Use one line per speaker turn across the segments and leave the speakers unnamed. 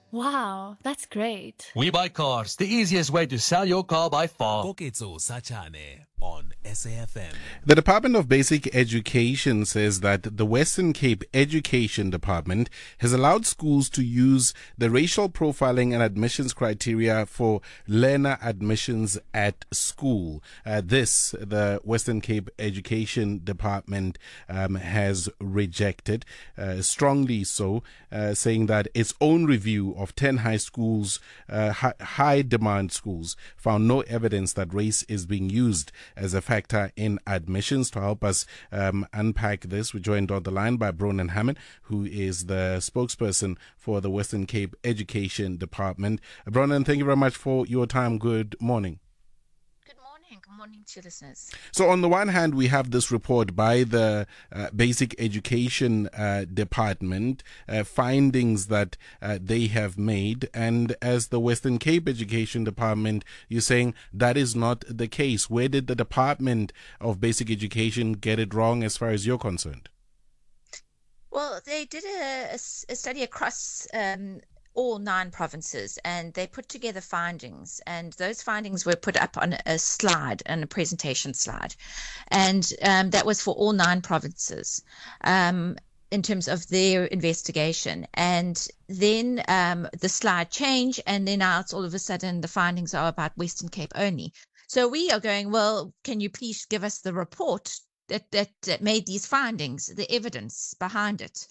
Wow, that's great.
We Buy Cars, the easiest way to sell your car by far.
Koketso Sachane on SAFM.
The Department of Basic Education says that the Western Cape Education Department has allowed schools to use the racial profiling and admissions criteria for learner admissions at school. The Western Cape Education Department has rejected, strongly so, saying that its own review of 10 high schools, high demand schools, found no evidence that race is being used as a factor in admissions. To help us unpack this, we're joined on the line by Bronan Hammond, who is the spokesperson for the Western Cape Education Department. Bronan, thank you very much for your time. Good morning.
Good morning to listeners.
So on the one hand, we have this report by the Basic Education Department, findings that they have made. And as the Western Cape Education Department, you're saying that is not the case. Where did the Department of Basic Education get it wrong as far as you're concerned?
Well, they did a study across all 9 provinces, and they put together findings, and those findings were put up on a slide, on a presentation slide, and that was for all 9 provinces in terms of their investigation. And then the slide changed, and then now it's all of a sudden the findings are about Western Cape only. So we are going, well, can you please give us the report that made these findings, the evidence behind it?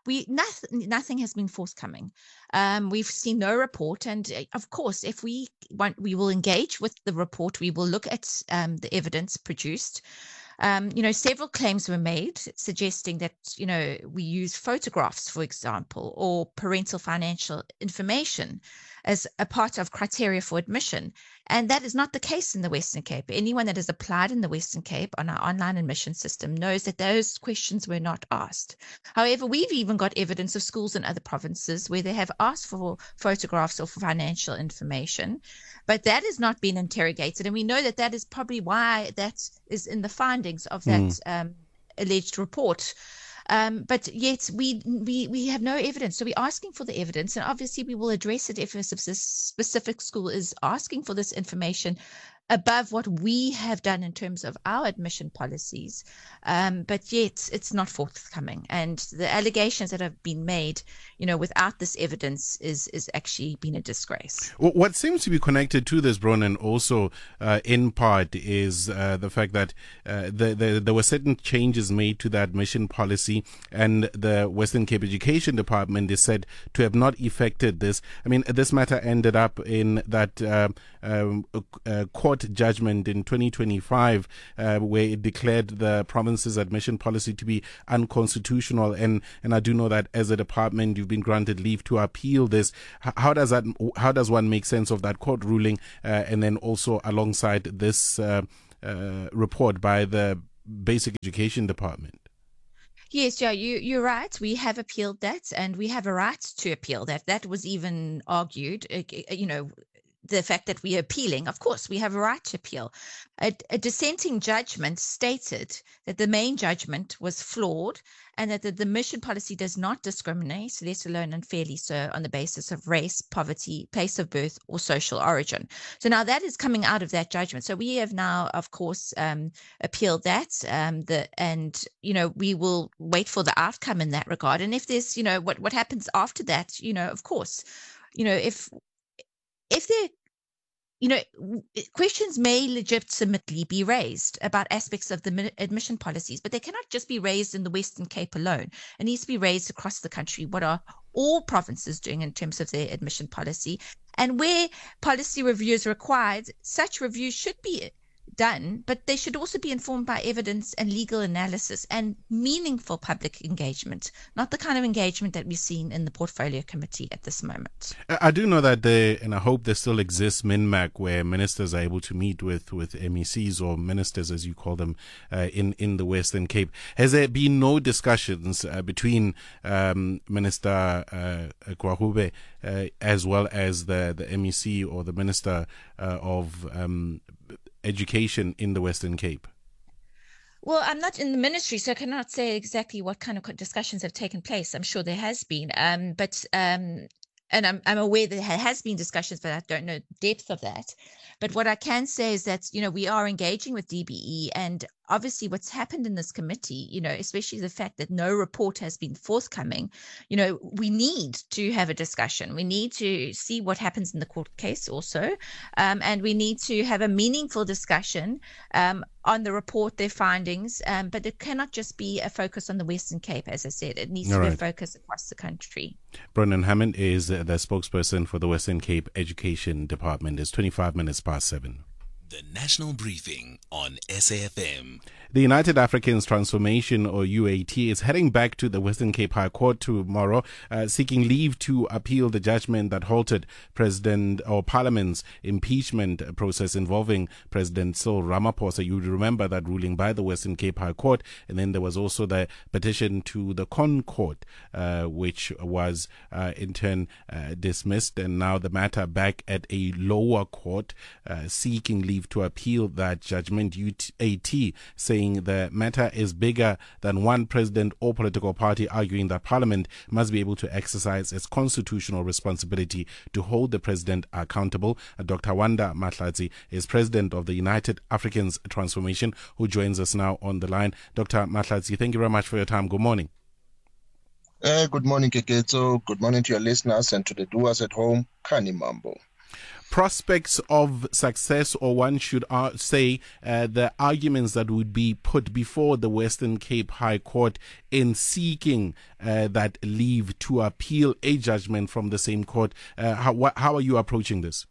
Nothing has been forthcoming. We've seen no report, and of course, if we want, we will engage with the report. We will look at the evidence produced. Several claims were made suggesting that we use photographs, for example, or parental financial information as a part of criteria for admission. And that is not the case in the Western Cape. Anyone that has applied in the Western Cape on our online admission system knows that those questions were not asked. However, we've even got evidence of schools in other provinces where they have asked for photographs or for financial information, but that has not been interrogated. And we know that that is probably why that is in the findings of that alleged report. But yet we have no evidence. So we're asking for the evidence, and obviously we will address it if a specific school is asking for this information above what we have done in terms of our admission policies. But yet it's not forthcoming. And the allegations that have been made, without this evidence is actually been a disgrace.
What seems to be connected to this, Bronan, also in part is the fact that there were certain changes made to the admission policy, and the Western Cape Education Department is said to have not effected this. I mean, this matter ended up in that court judgment in 2025 where it declared the province's admission policy to be unconstitutional, and I do know that as a department you've been granted leave to appeal this. How does one make sense of that court ruling, and then also alongside this report by the Basic Education Department?
Yes, Joe, you're right. We have appealed that, and we have a right to appeal that. That was even argued, the fact that we are appealing. Of course, we have a right to appeal. A dissenting judgment stated that the main judgment was flawed, and that the admission policy does not discriminate, let alone unfairly so, on the basis of race, poverty, place of birth, or social origin. So now that is coming out of that judgment. So we have now, of course, appealed that, and we will wait for the outcome in that regard. And if there's, what happens after that, of course, if there, questions may legitimately be raised about aspects of the admission policies, but they cannot just be raised in the Western Cape alone. It needs to be raised across the country. What are all provinces doing in terms of their admission policy? And where policy review is required, such reviews should be done, but they should also be informed by evidence and legal analysis and meaningful public engagement, not the kind of engagement that we've seen in the Portfolio Committee at this moment.
I do know that and I hope there still exists MINMAC, where ministers are able to meet with MECs, or ministers as you call them, in the Western Cape. Has there been no discussions between Minister Kwahube as well as the MEC or the Minister of Education in the Western Cape?
Well, I'm not in the ministry, so I cannot say exactly what kind of discussions have taken place. I'm sure there has been, but and I'm aware that there has been discussions, but I don't know the depth of that. But what I can say is that, we are engaging with DBE, and obviously what's happened in this committee, especially the fact that no report has been forthcoming, we need to have a discussion. We need to see what happens in the court case also. And we need to have a meaningful discussion on the report, their findings. But it cannot just be a focus on the Western Cape, as I said. It needs to be a focus across the country.
Bronwyn Hammond is the spokesperson for the Western Cape Education Department. It's 25 minutes past 7.
The National Briefing on SAFM.
The United Africans Transformation, or UAT, is heading back to the Western Cape High Court tomorrow, seeking leave to appeal the judgment that halted Parliament's impeachment process involving President Cyril Ramaphosa. You remember that ruling by the Western Cape High Court, and then there was also the petition to the ConCourt, which was in turn dismissed, and now the matter back at a lower court, seeking leave to appeal that judgment. UAT saying the matter is bigger than one president or political party, arguing that Parliament must be able to exercise its constitutional responsibility to hold the president accountable. Dr. Wanda Mahlatsi is president of the United Africans Transformation, who joins us now on the line. Dr. Mahlatsi, thank you very much for your time. Good morning.
Good morning, Keketo. Good morning to your listeners and to the doers at home. Kani Mambo.
Prospects of success, or one should say the arguments that would be put before the Western Cape High Court in seeking that leave to appeal a judgment from the same court. How are you approaching this?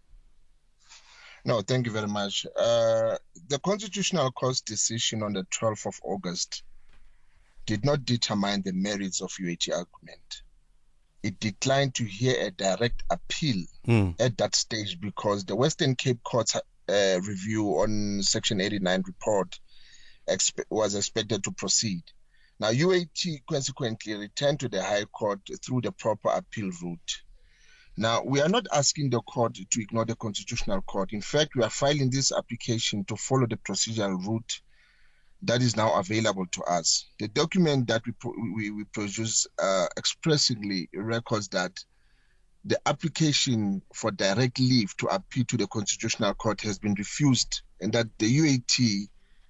No, thank you very much. The Constitutional Court's decision on the 12th of August did not determine the merits of UAT argument. It declined to hear a direct appeal at that stage because the Western Cape Court's review on Section 89 report was expected to proceed. Now, UAT consequently returned to the High Court through the proper appeal route. Now, we are not asking the court to ignore the Constitutional Court. In fact, we are filing this application to follow the procedural route that is now available to us. The document that we produce expressly records that the application for direct leave to appeal to the Constitutional Court has been refused, and that the UAT,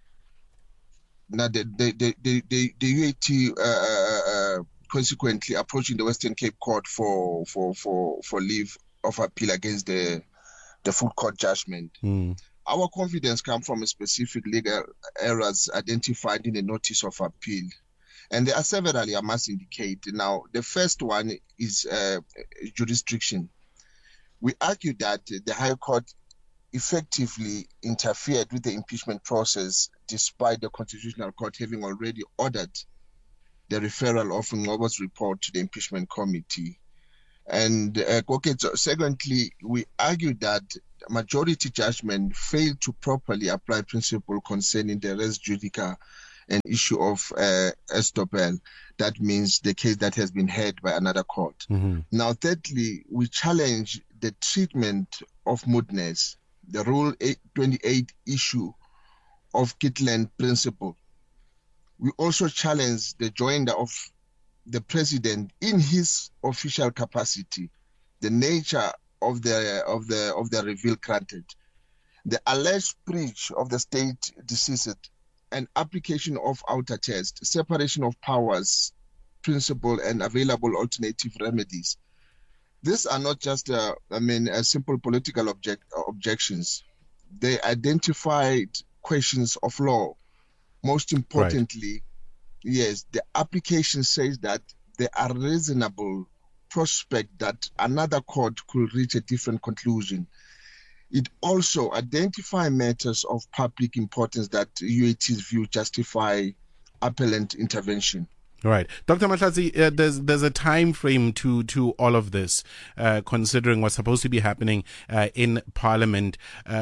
consequently approaching the Western Cape Court for leave of appeal against the full court judgment. Our confidence comes from specific legal errors identified in the notice of appeal. And there are several, I must indicate. Now, the first one is jurisdiction. We argue that the High Court effectively interfered with the impeachment process despite the Constitutional Court having already ordered the referral of Ngobo's report to the impeachment committee. And secondly, we argue that majority judgment failed to properly apply principle concerning the res judica and issue of estoppel. That means the case that has been heard by another court. Now, thirdly, we challenge the treatment of mootness, the Rule 28 issue of Kitland principle. We also challenge the joinder of the president in his official capacity, the nature of the reveal granted, the alleged breach of the state deceit, and application of outer test, separation of powers principle, and available alternative remedies. These are not just simple political objections. They identified questions of law. Most importantly, yes, the application says that there are reasonable prospect that another court could reach a different conclusion. It also identifies matters of public importance that UAT's view justify appellant intervention.
Right. Dr. Mahlatsi, there's a time frame to all of this, considering what's supposed to be happening in Parliament.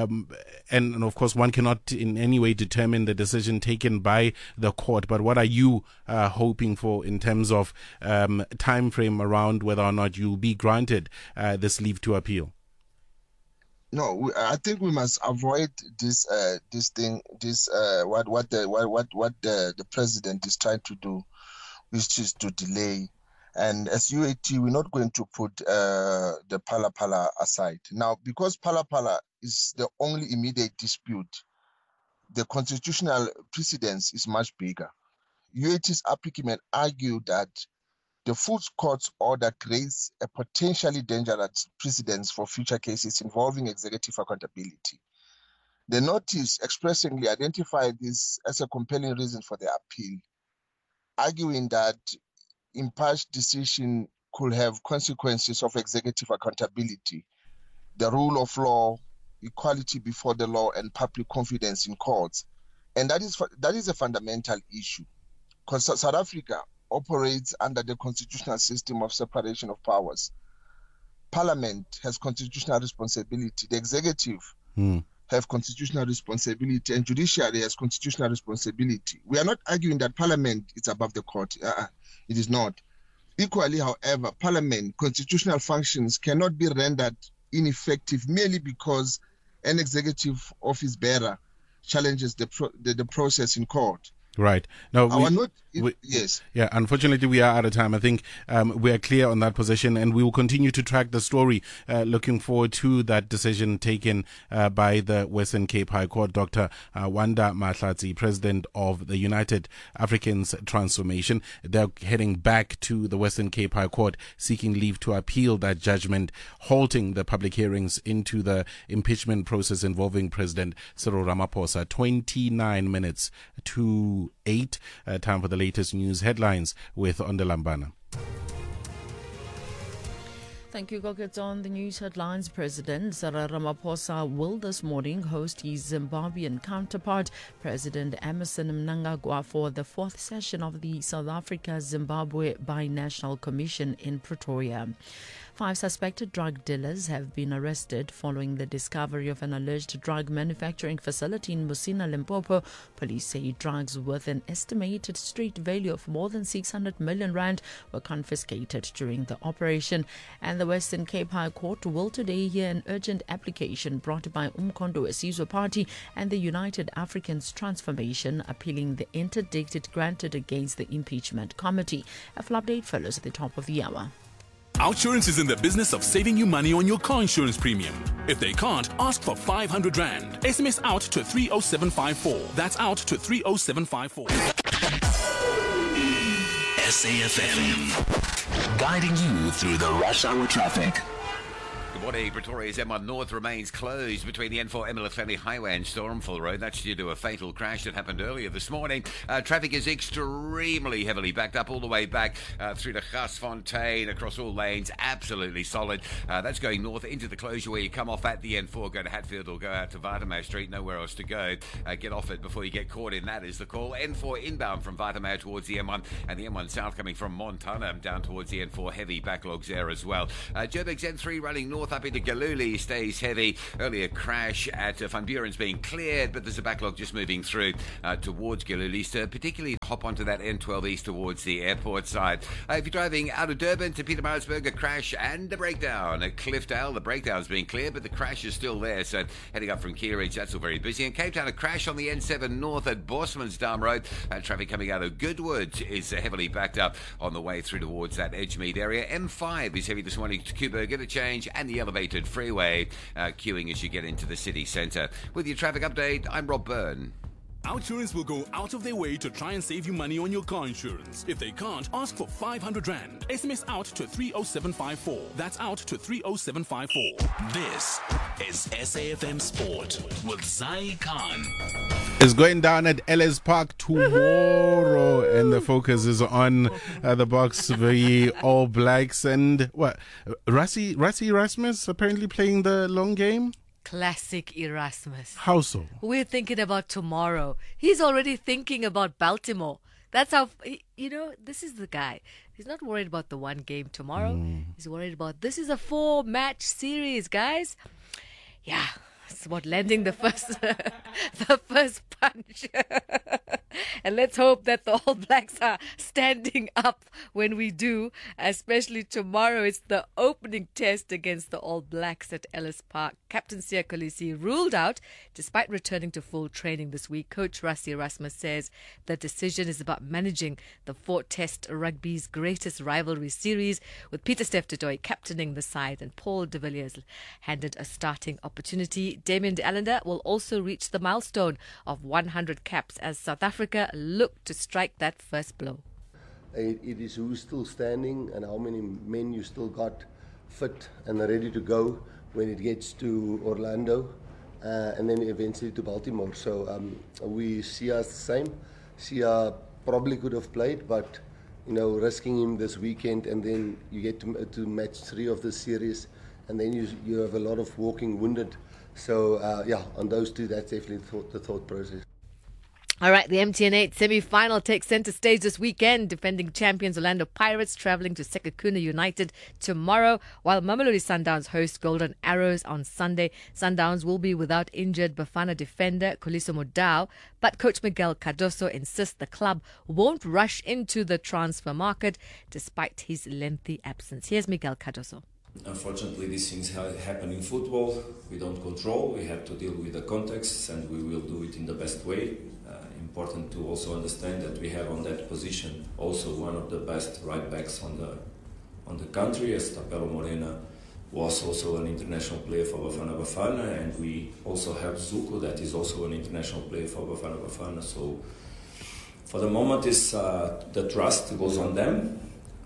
And of course, one cannot in any way determine the decision taken by the court. But what are you hoping for in terms of time frame around whether or not you'll be granted this leave to appeal?
No, I think we must avoid what the president is trying to do, which is to delay And as UAT, we're not going to put the Phala Phala aside. Now, because Phala Phala is the only immediate dispute, the constitutional precedence is much bigger. UAT's applicant argued that the Food Court's order creates a potentially dangerous precedence for future cases involving executive accountability. The notice expressly identified this as a compelling reason for the appeal, arguing that impartial decision could have consequences of executive accountability, the rule of law, equality before the law, and public confidence in courts. And that is a fundamental issue, because South Africa operates under the constitutional system of separation of powers. Parliament has constitutional responsibility. The executive have constitutional responsibility, and judiciary has constitutional responsibility. We are not arguing that Parliament is above the court. It is not. Equally, however, Parliament constitutional functions cannot be rendered ineffective merely because an executive office bearer challenges the process in court.
Right. No,
yes.
Yeah, unfortunately, we are out of time. I think we are clear on that position, and we will continue to track the story. Looking forward to that decision taken by the Western Cape High Court. Dr. Wanda Mahlatsi, President of the United Africans Transformation. They're heading back to the Western Cape High Court, seeking leave to appeal that judgment, halting the public hearings into the impeachment process involving President Cyril Ramaphosa. 29 minutes to 8. Time for the latest news headlines with Ondalambana.
Thank you, Gokets. On the news headlines, President Cyril Ramaphosa will this morning host his Zimbabwean counterpart, President Emmerson Mnangagwa, for the 4th session of the South Africa-Zimbabwe Binational Commission in Pretoria. 5 suspected drug dealers have been arrested following the discovery of an alleged drug manufacturing facility in Musina, Limpopo. Police say drugs worth an estimated street value of more than 600 million rand were confiscated during the operation. And the Western Cape High Court will today hear an urgent application brought by Umkhonto weSizwe Party and the United Africans Transformation, appealing the interdict it granted against the impeachment committee. A full update follows at the top of the hour.
OUTsurance is in the business of saving you money on your car insurance premium. If they can't, ask for 500 Rand. SMS out to 30754. That's out to 30754.
SAFM, guiding you through the rush hour traffic.
Good morning. Pretoria's M1 North remains closed between the N4 Emelefele Highway and Stormful Road. That's due to a fatal crash that happened earlier this morning. Traffic is extremely heavily backed up all the way back through to Gasfontein, across all lanes. Absolutely solid. That's going north into the closure where you come off at the N4, go to Hatfield or go out to Watermau Street. Nowhere else to go. Get off it before you get caught in that is the call. N4 inbound from Watermau towards the M1 and the M1 south coming from Montana down towards the N4. Heavy backlogs there as well. Joburg's N3 running north up into Galuli stays heavy. Earlier crash at Van Buren's being cleared, but there's a backlog just moving through towards Galuli. So particularly hop onto that N12 east towards the airport side. If you're driving out of Durban to Pietermaritzburg, a crash and a breakdown. At Cliffdale, the breakdown's being cleared, but the crash is still there. So heading up from Key Ridge, that's all very busy. In Cape Town, a crash on the N7 north at Bosmansdam Road. Traffic coming out of Goodwood is heavily backed up on the way through towards that Edgemead area. M5 is heavy this morning to Kuiper, get a change, and the elevated freeway queuing as you get into the city centre. With your traffic update, I'm Rob Byrne.
OUTsurance will go out of their way to try and save you money on your car insurance. If they can't, ask for 500 Rand. SMS out to 30754. That's out to 30754.
This is SAFM Sport with Zai Khan.
It's going down at Ellis Park tomorrow, and the focus is on the Boks v All Blacks. And what, Rassie Erasmus apparently playing the long game?
Classic Erasmus.
How so?
We're thinking about tomorrow. He's already thinking about Baltimore. That's how, this is the guy. He's not worried about the one game tomorrow. He's worried about, this is a 4-match series, guys. Yeah, it's about landing the first punch. And let's hope that the All Blacks are standing up when we do, especially tomorrow. It's the opening test against the All Blacks at Ellis Park. Captain Siya Kolisi ruled out despite returning to full training this week. Coach Rassie Erasmus says the decision is about managing the 4-test rugby's greatest rivalry series, with Pieter-Steph du Toit captaining the side and Paul de Villiers handed a starting opportunity. Damien de Allender will also reach the milestone of 100 caps as South Africa look to strike that first blow.
It is who's still standing and how many men you still got fit and ready to go when it gets to Orlando and then eventually to Baltimore. So we see us the same. Sia probably could have played, but risking him this weekend, and then you get to match 3 of the series, and then you have a lot of walking wounded. So on those 2, that's definitely the thought process.
All right, the MTN 8 semi-final takes centre stage this weekend. Defending champions Orlando Pirates travelling to Sekhukhune United tomorrow, while Mamelodi Sundowns host Golden Arrows on Sunday. Sundowns will be without injured Bafana defender Khuliso Modau, but coach Miguel Cardoso insists the club won't rush into the transfer market despite his lengthy absence. Here's Miguel Cardoso.
Unfortunately, these things happen in football. We don't control. We have to deal with the context, and we will do it in the best way. Important to also understand that we have on that position also one of the best right backs on the country, as Tapelo Morena was also an international player for Bafana Bafana, and we also have Zuko, that is also an international player for Bafana Bafana. So for the moment, is the trust goes on them.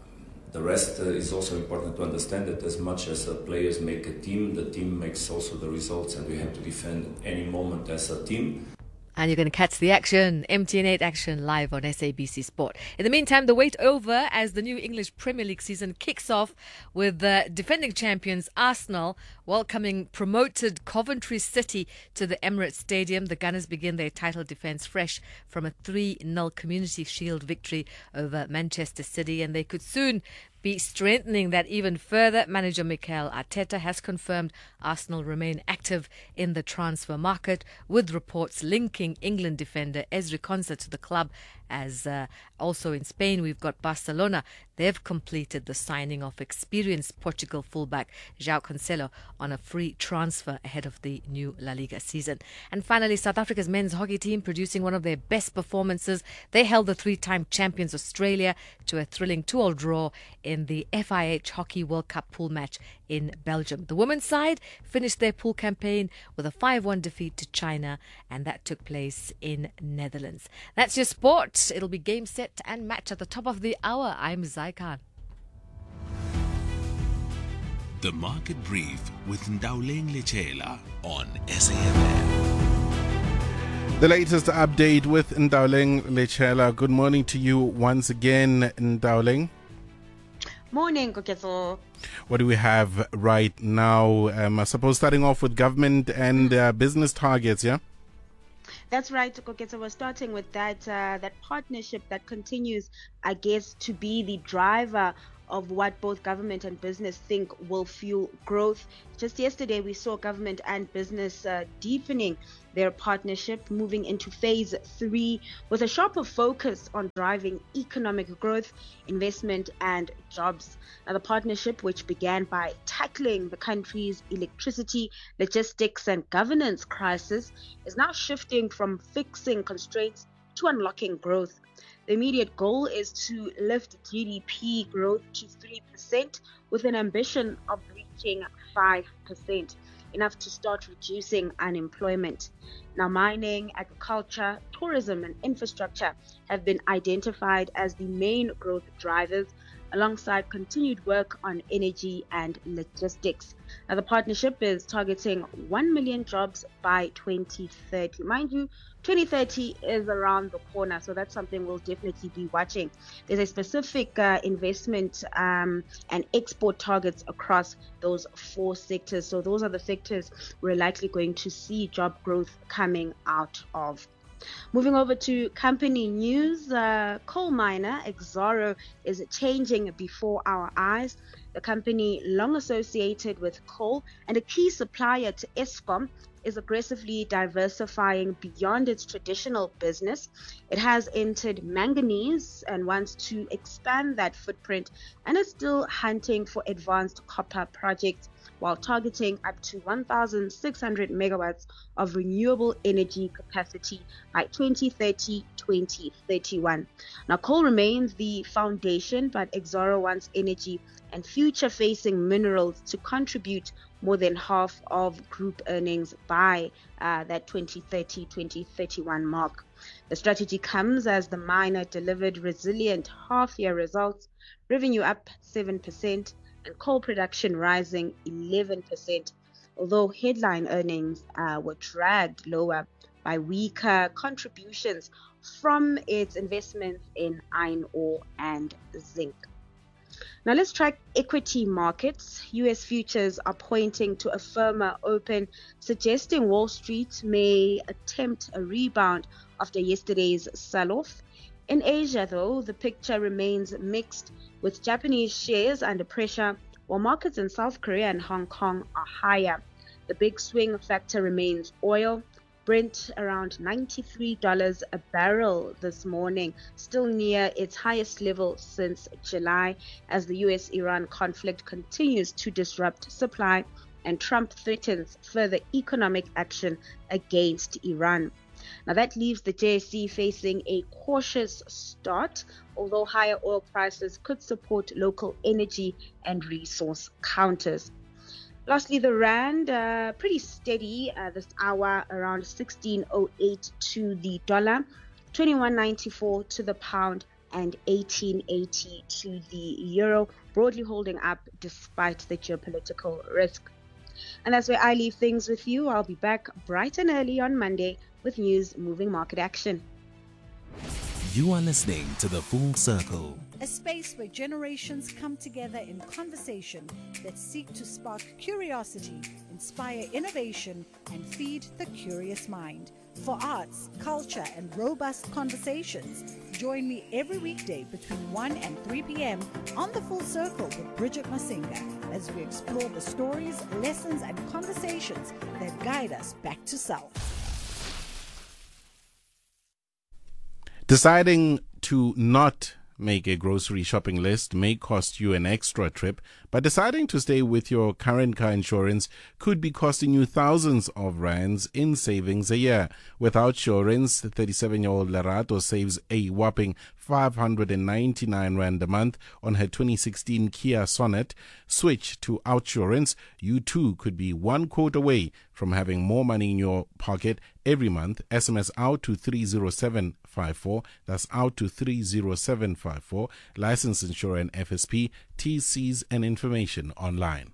The rest is also important to understand that as much as players make a team, the team makes also the results, and we have to defend any moment as a team.
And you're going to catch the action, MTN 8 action live on SABC Sport. In the meantime, the wait over as the new English Premier League season kicks off with the defending champions Arsenal welcoming promoted Coventry City to the Emirates Stadium. The Gunners begin their title defence fresh from a 3-0 Community Shield victory over Manchester City, and they could soon be strengthening that even further. Manager Mikel Arteta has confirmed Arsenal remain active in the transfer market, with reports linking England defender Ezri Konsa to the club. As also in Spain, we've got Barcelona. They've completed the signing of experienced Portugal fullback João Cancelo on a free transfer ahead of the new La Liga season. And finally, South Africa's men's hockey team producing one of their best performances. They held the 3-time champions Australia to a thrilling 2-2 draw in the FIH Hockey World Cup pool match in Belgium. The women's side finished their pool campaign with a 5-1 defeat to China, and that took place in Netherlands. That's your sport. It'll be game, set and match at the top of the hour. I'm Zai Khan.
The Market Brief with Ndawleng Lechela on SAFM.
The latest update with Ndawleng Lechela. Good morning to you once again, Ndawleng.
Morning, Koketso.
What do we have right now? I suppose starting off with government and business targets, yeah?
That's right, Koketso. We're starting with that partnership that continues, I guess, to be the driver of what both government and business think will fuel growth. Just yesterday, we saw government and business deepening their partnership, moving into phase 3 with a sharper focus on driving economic growth, investment and jobs. Now, the partnership, which began by tackling the country's electricity, logistics and governance crisis, is now shifting from fixing constraints to unlocking growth. The immediate goal is to lift GDP growth to 3% with an ambition of reaching 5%, enough to start reducing unemployment. Now, mining, agriculture, tourism and infrastructure have been identified as the main growth drivers, alongside continued work on energy and logistics. Now, the partnership is targeting 1 million jobs by 2030. Mind you, 2030 is around the corner, so that's something we'll definitely be watching. There's a specific investment and export targets across those 4 sectors. So those are the sectors we're likely going to see job growth coming out of. Moving over to company news, coal miner Exxaro is changing before our eyes. The company, long associated with coal and a key supplier to Eskom, is aggressively diversifying beyond its traditional business. It has entered manganese and wants to expand that footprint, and is still hunting for advanced copper projects while targeting up to 1,600 megawatts of renewable energy capacity by 2030-2031. Now, coal remains the foundation, but Exxaro wants energy and future-facing minerals to contribute more than half of group earnings by that 2030-2031 mark. The strategy comes as the miner delivered resilient half-year results, revenue up 7%, and coal production rising 11%, although headline earnings were dragged lower by weaker contributions from its investments in iron ore and zinc. Now let's track equity markets. US futures are pointing to a firmer open, suggesting Wall Street may attempt a rebound after yesterday's sell-off. In Asia, though, the picture remains mixed, with Japanese shares under pressure, while markets in South Korea and Hong Kong are higher. The big swing factor remains oil. Brent around $93 a barrel this morning, still near its highest level since July, as the US-Iran conflict continues to disrupt supply and Trump threatens further economic action against Iran. Now that leaves the JSE facing a cautious start, although higher oil prices could support local energy and resource counters. Lastly, the rand, pretty steady this hour, around 16.08 to the dollar, 21.94 to the pound, and 18.80 to the euro, broadly holding up despite the geopolitical risk. And that's where I leave things with you. I'll be back bright and early on Monday with news moving market action.
You are listening to The Full Circle,
a space where generations come together in conversation that seek to spark curiosity, inspire innovation, and feed the curious mind. For arts, culture, and robust conversations, join me every weekday between 1 and 3 p.m. on The Full Circle with Bridget Masinga as we explore the stories, lessons, and conversations that guide us back to self.
Deciding to not make a grocery shopping list may cost you an extra trip, but deciding to stay with your current car insurance could be costing you thousands of rands in savings a year. With Outsurance, the 37-year-old Lerato saves a whopping 599 rand a month on her 2016 Kia Sonet. Switch to Outsurance. You too could be one quote away from having more money in your pocket every month. SMS out to 30754. That's out to 30754. License insurer and FSP. TCs and information online.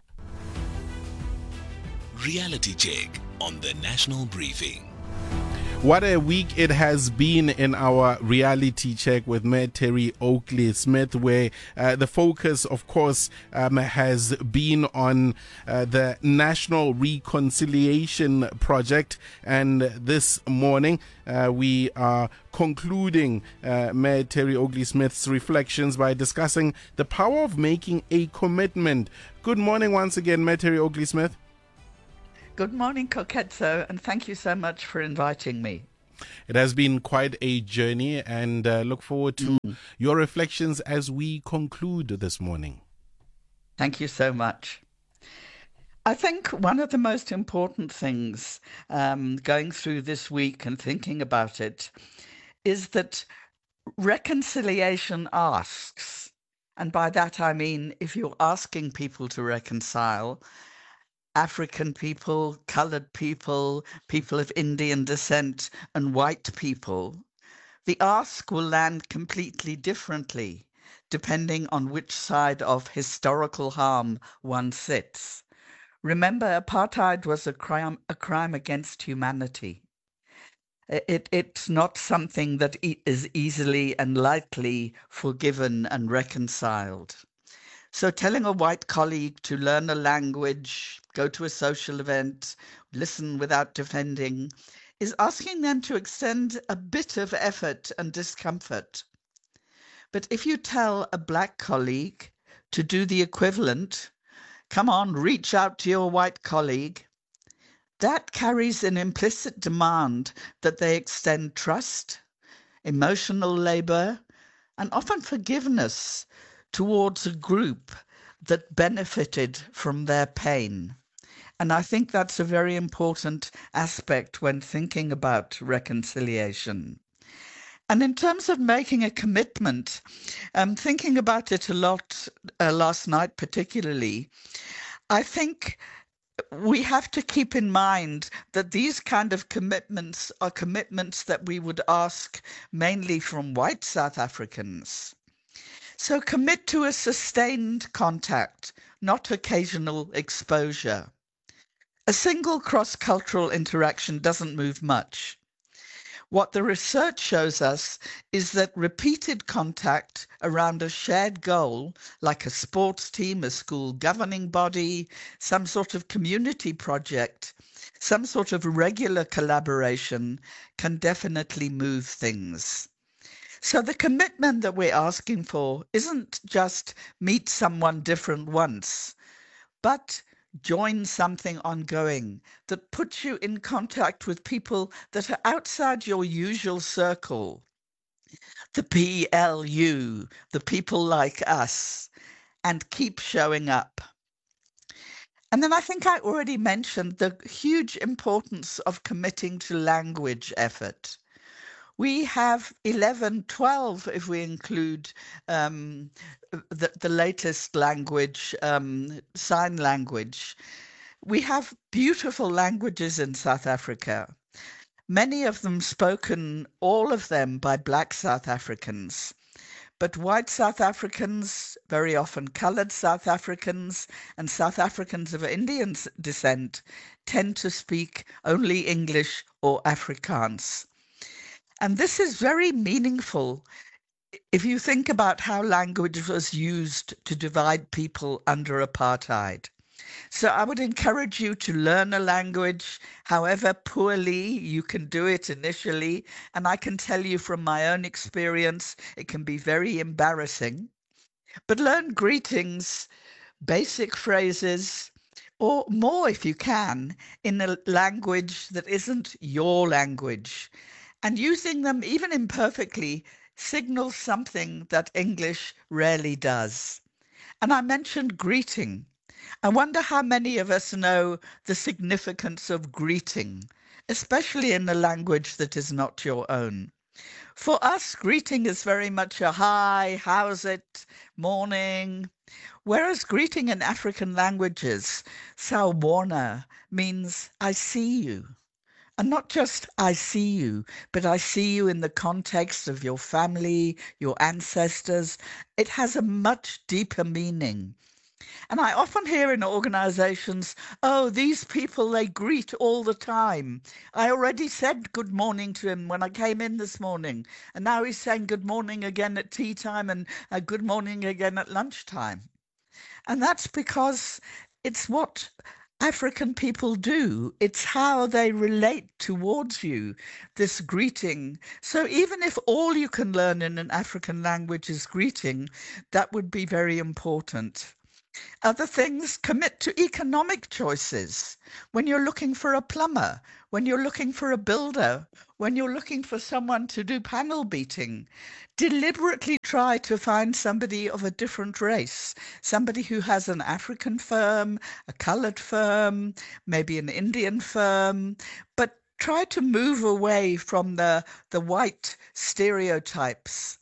Reality check on the National Briefing.
What a week it has been in our reality check with Mayor Terry Oakley Smith, where the focus, of course, has been on the National Reconciliation Project. And this morning, we are concluding Mayor Terry Oakley Smith's reflections by discussing the power of making a commitment. Good morning once again, Mayor Terry Oakley Smith.
Good morning, Koketso, and thank you so much for inviting me.
It has been quite a journey, and look forward to your reflections as we conclude this morning.
Thank you so much. I think one of the most important things going through this week and thinking about it is that reconciliation asks, and by that I mean if you're asking people to reconcile, African people, colored people, people of Indian descent, and white people, the ask will land completely differently depending on which side of historical harm one sits. Remember, apartheid was a crime against humanity. It's not something that is easily and lightly forgiven and reconciled. So telling a white colleague to learn a language, go to a social event, listen without defending, is asking them to extend a bit of effort and discomfort. But if you tell a black colleague to do the equivalent, come on, reach out to your white colleague, that carries an implicit demand that they extend trust, emotional labor, and often forgiveness towards a group that benefited from their pain. And I think that's a very important aspect when thinking about reconciliation. And in terms of making a commitment, thinking about it a lot last night particularly, I think we have to keep in mind that these kind of commitments are commitments that we would ask mainly from white South Africans. So commit to a sustained contact, not occasional exposure. A single cross-cultural interaction doesn't move much. What the research shows us is that repeated contact around a shared goal, like a sports team, a school governing body, some sort of community project, some sort of regular collaboration, can definitely move things. So the commitment that we're asking for isn't just meet someone different once, but join something ongoing that puts you in contact with people that are outside your usual circle. The PLU, the people like us, and keep showing up. And then I think I already mentioned the huge importance of committing to language effort. We have 11, 12, if we include the latest language, sign language. We have beautiful languages in South Africa, many of them spoken, all of them by Black South Africans. But white South Africans, very often coloured South Africans, and South Africans of Indian descent tend to speak only English or Afrikaans. And this is very meaningful if you think about how language was used to divide people under apartheid. So I would encourage you to learn a language, however poorly you can do it initially. And I can tell you from my own experience, it can be very embarrassing. But learn greetings, basic phrases, or more if you can, in a language that isn't your language. And using them, even imperfectly, signals something that English rarely does. And I mentioned greeting. I wonder how many of us know the significance of greeting, especially in a language that is not your own. For us, greeting is very much a hi, how's it, morning. Whereas greeting in African languages, sawubona, means I see you. And not just I see you, but I see you in the context of your family, your ancestors. It has a much deeper meaning. And I often hear in organizations, oh, these people, they greet all the time. I already said good morning to him when I came in this morning. And now he's saying good morning again at tea time and good morning again at lunchtime. And that's because it's what African people do. It's how they relate towards you, this greeting. So even if all you can learn in an African language is greeting, that would be very important. Other things, commit to economic choices. When you're looking for a plumber, when you're looking for a builder, when you're looking for someone to do panel beating, deliberately try to find somebody of a different race, somebody who has an African firm, a colored firm, maybe an Indian firm, but try to move away from the white stereotypes.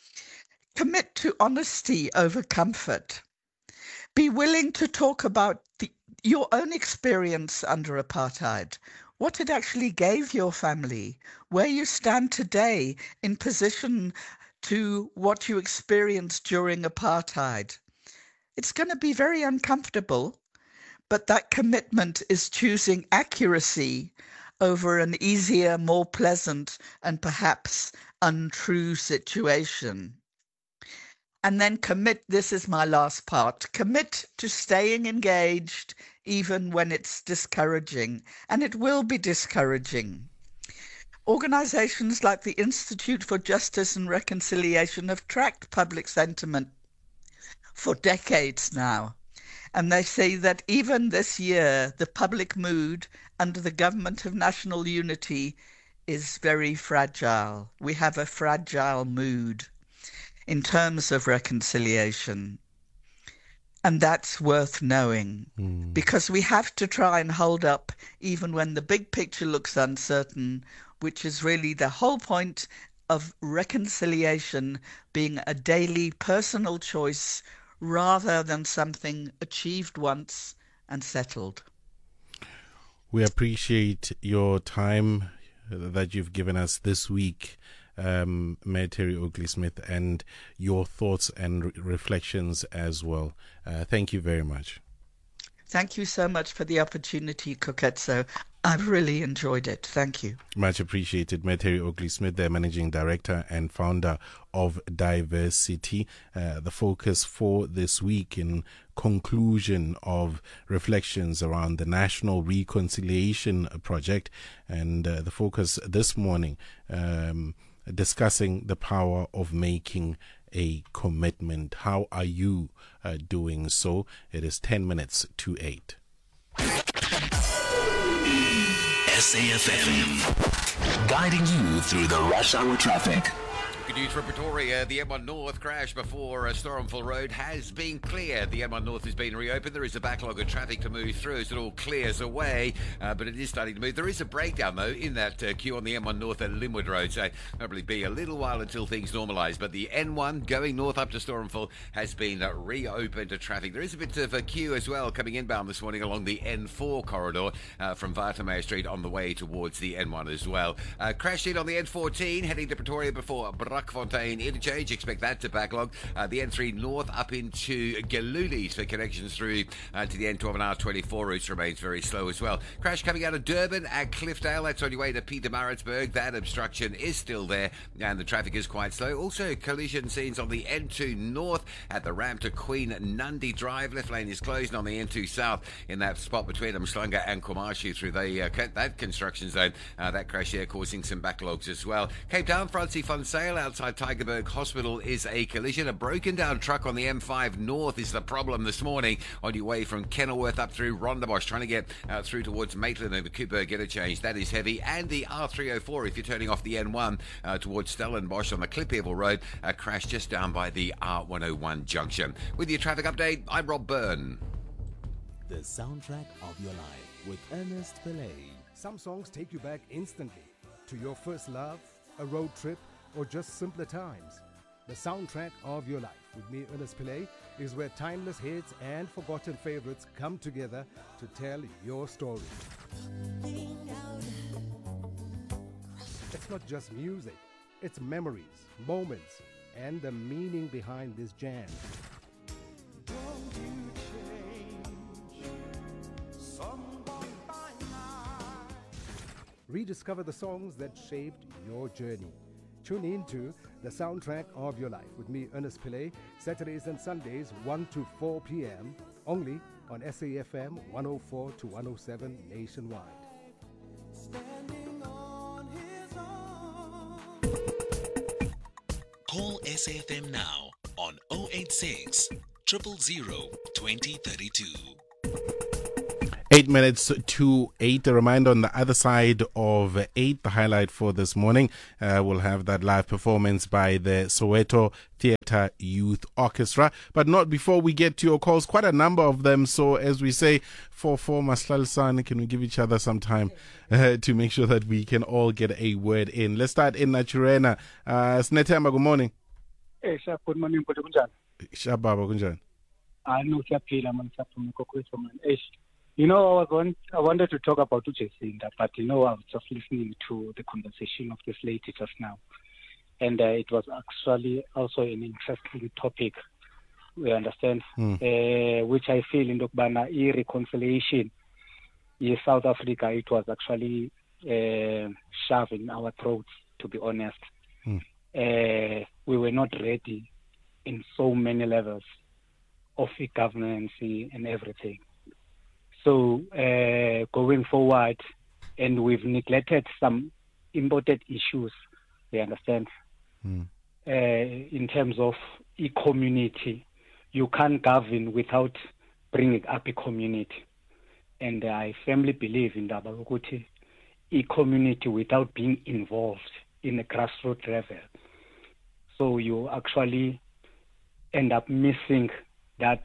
Commit to honesty over comfort. Be willing to talk about your own experience under apartheid, what it actually gave your family, where you stand today in position to what you experienced during apartheid. It's going to be very uncomfortable, but that commitment is choosing accuracy over an easier, more pleasant, and perhaps untrue situation. And then commit, this is my last part, commit to staying engaged even when it's discouraging, and it will be discouraging. Organizations like the Institute for Justice and Reconciliation have tracked public sentiment for decades now. And they say that even this year, the public mood under the government of national unity is very fragile. We have a fragile mood in terms of reconciliation. And that's worth knowing, because we have to try and hold up even when the big picture looks uncertain, which is really the whole point of reconciliation being a daily personal choice rather than something achieved once and settled.
We appreciate your time that you've given us this week, Mayor Terry Oakley-Smith, and your thoughts and reflections as well. Thank you very much.
Thank you so much for the opportunity, Koketso. I've really enjoyed it. Thank you.
Much appreciated. Mayor Terry Oakley-Smith, the Managing Director and founder of Diversity. The focus for this week in conclusion of reflections around the National Reconciliation Project, and the focus this morning discussing the power of making a commitment. How are you doing so? It is 10 minutes to 8.
SAFM, guiding you through the rush hour traffic.
Good news from Pretoria. The M1 North crash before Stormful Road has been cleared. The M1 North has been reopened. There is a backlog of traffic to move through as it all clears away, but it is starting to move. There is a breakdown, though, in that queue on the M1 North at Linwood Road, so probably be a little while until things normalise. But the N1 going north up to Stormful has been reopened to traffic. There is a bit of a queue as well coming inbound this morning along the N4 corridor from Watermeyer Street on the way towards the N1 as well. Crashed in on the N14 heading to Pretoria before Brakfontein interchange. Expect that to backlog. The N3 north up into Galulis for connections through to the N12 and R24 routes remains very slow as well. Crash coming out of Durban at Cliffdale. That's on your way to Pietermaritzburg. That obstruction is still there and the traffic is quite slow. Also collision scenes on the N2 north at the ramp to Queen Nandi Drive. Left lane is closed on the N2 south in that spot between Umhlanga and Kwamashu through that construction zone. That crash there causing some backlogs as well. Cape Town, Francie Van Sale outside Tygerberg Hospital is a collision. A broken down truck on the M5 north is the problem this morning on your way from Kenilworth up through Rondebosch, trying to get through towards Maitland over Coupburg interchange. That is heavy. And the R304 if you're turning off the N1 towards Stellenbosch on the Klippevel Road, a crash just down by the R101 junction. With your traffic update, I'm Rob Byrne.
The soundtrack of your life with Ernest Pillay.
Some songs take you back instantly to your first love, a road trip, or just simpler times. The soundtrack of your life with me, Ernest Pillay, is where timeless hits and forgotten favorites come together to tell your story. It's not just music, it's memories, moments, and the meaning behind this jam. Don't you change someone by night. Rediscover the songs that shaped your journey. Tune in to The Soundtrack of Your Life with me, Ernest Pillay, Saturdays and Sundays, 1 to 4 p.m., only on SAFM 104 to 107 nationwide.
Call SAFM now on 086 000 2032.
8 minutes to 8. A reminder on the other side of 8, the highlight for this morning. We'll have that live performance by the Soweto Theatre Youth Orchestra. But not before we get to your calls. Quite a number of them. So as we say, 4-4 Maslal San, can we give each other some time to make sure that we can all get a word in? Let's start in Naturena. Snethemba, good morning.
Good morning, Kunjani.
Shababa, Kunjani.
You know, I wanted to talk about Ujesinda, but I was just listening to the conversation of this lady just now. And it was actually also an interesting topic, we understand, which I feel in Dokbana, reconciliation in South Africa, it was actually shoved in our throats, to be honest. We were not ready in so many levels of governance and everything. So going forward, and we've neglected some important issues, we understand, in terms of e-community, you can't govern without bringing up a community. And I firmly believe in Ndaba ukuthi a community without being involved in a grassroots level. So you actually end up missing that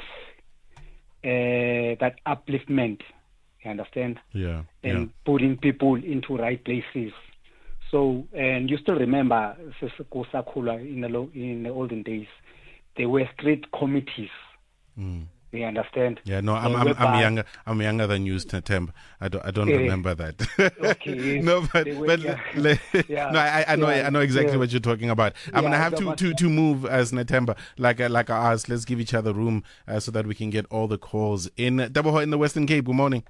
that upliftment, you understand?
Yeah.
And putting people into right places. So, and you still remember in the olden days, there were street committees. You understand?
Yeah, no, I'm younger. I'm younger than you, Temba. I don't remember that.
Okay.
No, but no, I know exactly what you're talking about. I'm gonna have to move as Natemba, like I asked. Let's give each other room so that we can get all the calls in. Daboho in the Western Cape. Good morning.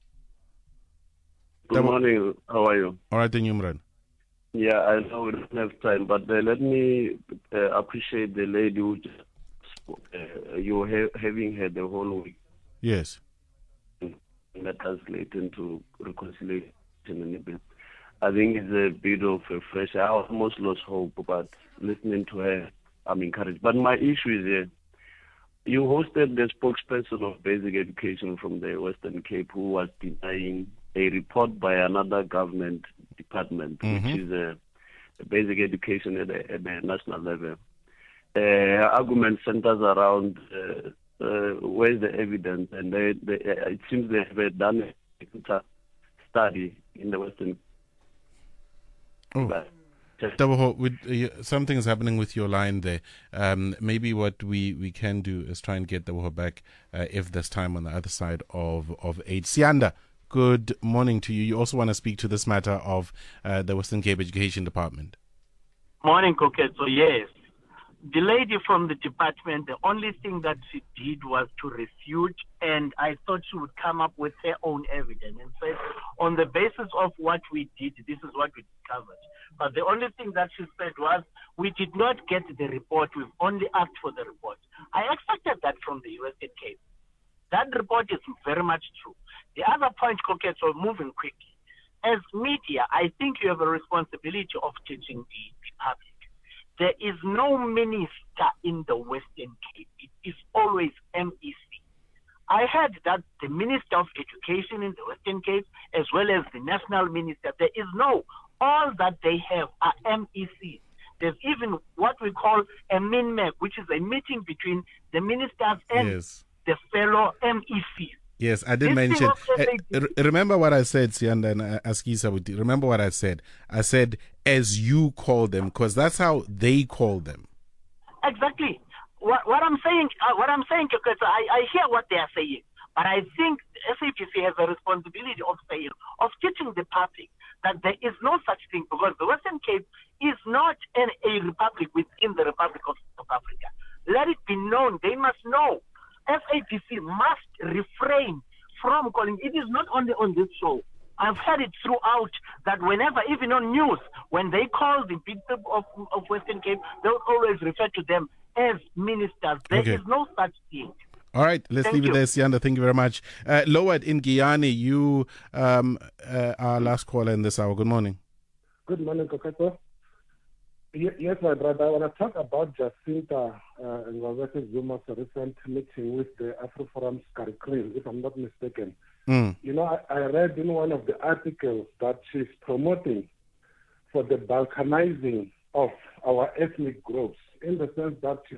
Good morning. How are you?
All right, then Umran.
Yeah, I know we don't have time, but let me appreciate the lady who just you having her the whole week.
Yes.
That translates into reconciliation in a bit. I think it's a bit of a fresh. I almost lost hope, but listening to her, I'm encouraged. But my issue is here. You hosted the spokesperson of basic education from the Western Cape who was denying a report by another government department, which is a basic education at the national level. Argument centers around where's the evidence, and it seems they have done a study in the Western.
Something is happening with your line there. Maybe what we can do is try and get Daboho back if there's time on the other side of 8. Sianda, good morning to you. You also want to speak to this matter of the Western Cape Education Department.
Morning, Koketso. Yes. The lady from the department, the only thing that she did was to refute, and I thought she would come up with her own evidence and say, on the basis of what we did, this is what we discovered. But the only thing that she said was, we did not get the report, we've only asked for the report. I expected that from the Western Cape. That report is very much true. The other point, Koketso, moving quickly. As media, I think you have a responsibility of teaching the public. There is no minister in the Western Cape. It is always MEC. I heard that the Minister of Education in the Western Cape, as well as the National Minister, there is no. All that they have are MECs. There's even what we call a MINMEC, which is a meeting between the ministers and the fellow MECs.
Yes, I did mention. Remember what I said, Sianda and Askisa. Remember what I said. I said, as you call them, because that's how they call them.
Exactly. What I'm saying, because I hear what they are saying, but I think SAPC has a responsibility of teaching the public that there is no such thing, because the Western Cape is not a republic within the Republic of South Africa. Let it be known. They must know. SAPC must refrain from calling. It is not only on this show. I've heard it throughout that whenever, even on news, when they call the people of Western Cape, they'll always refer to them as ministers. There is no such thing.
All right, let's leave it there, Sianda. Thank you very much. Loward in Guyana, you are last caller in this hour. Good morning.
Good morning, Koketo. Yes, my brother. I want to talk about Jacinta and Ngobese Zuma's recent meeting with the AfroForum's Karikrin, if I'm not mistaken. You know, I read in one of the articles that she's promoting for the balkanizing of our ethnic groups, in the sense that she's